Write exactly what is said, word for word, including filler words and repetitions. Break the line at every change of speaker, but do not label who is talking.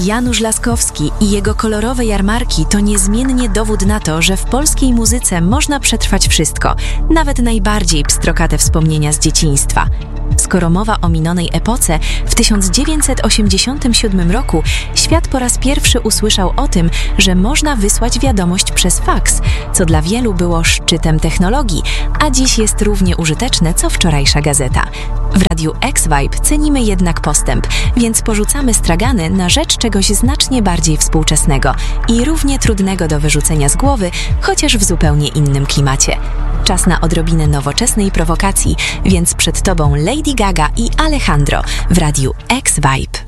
Janusz Laskowski i jego kolorowe jarmarki to niezmiennie dowód na to, że w polskiej muzyce można przetrwać wszystko, nawet najbardziej pstrokate wspomnienia z dzieciństwa. Skoro mowa o minionej epoce, w tysiąc dziewięćset osiemdziesiątym siódmym roku świat po raz pierwszy usłyszał o tym, że można wysłać wiadomość przez faks, co dla wielu było szczytem technologii, a dziś jest równie użyteczne co wczorajsza gazeta. W Radiu X-Vibe cenimy jednak postęp, więc porzucamy stragany na rzecz czegoś znacznie bardziej współczesnego i równie trudnego do wyrzucenia z głowy, chociaż w zupełnie innym klimacie. Czas na odrobinę nowoczesnej prowokacji, więc przed Tobą Lady Gaga i Alejandro w Radiu X-Vibe.